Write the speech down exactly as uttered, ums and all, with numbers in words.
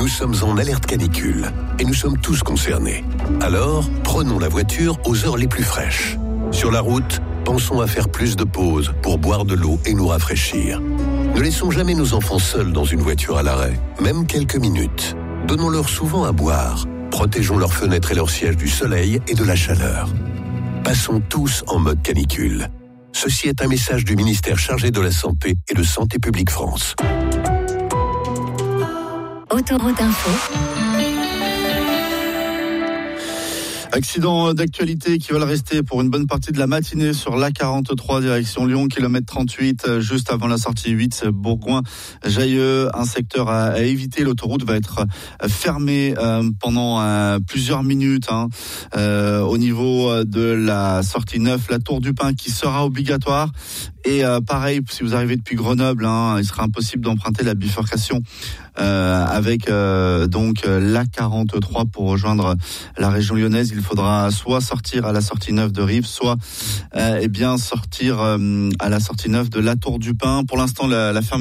Nous sommes en alerte canicule et nous sommes tous concernés. Alors, prenons la voiture aux heures les plus fraîches. Sur la route, pensons à faire plus de pauses pour boire de l'eau et nous rafraîchir. Ne laissons jamais nos enfants seuls dans une voiture à l'arrêt, même quelques minutes. Donnons-leur souvent à boire. Protégeons leurs fenêtres et leurs sièges du soleil et de la chaleur. Passons tous en mode canicule. Ceci est un message du ministère chargé de la Santé et de Santé publique France. Autoroute Info. Accident d'actualité qui va le rester pour une bonne partie de la matinée sur l'A quarante-trois direction Lyon, kilomètre trente-huit, juste avant la sortie huit, Bourgoin-Jailleux. Un secteur à, à éviter. L'autoroute va être fermée euh, pendant euh, plusieurs minutes hein, euh, au niveau de la sortie neuf, la Tour du Pin qui sera obligatoire. Et euh, pareil, si vous arrivez depuis Grenoble, hein, il sera impossible d'emprunter la bifurcation euh, avec euh, donc l'A quarante-trois pour rejoindre la région lyonnaise. Il faudra soit sortir à la sortie neuf de Rives, soit euh, eh bien sortir euh, à la sortie neuf de la Tour du Pin. Pour l'instant, la, la fermeture